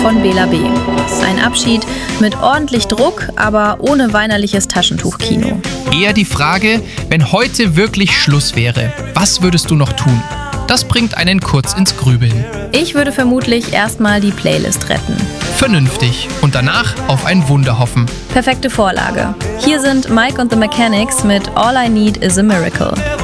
von Bela B. Ein Abschied mit ordentlich Druck, aber ohne weinerliches Taschentuchkino. Eher die Frage, wenn heute wirklich Schluss wäre, was würdest du noch tun? Das bringt einen kurz ins Grübeln. Ich würde vermutlich erstmal die Playlist retten. Vernünftig und danach auf ein Wunder hoffen. Perfekte Vorlage. Hier sind Mike und the Mechanics mit All I Need is a Miracle.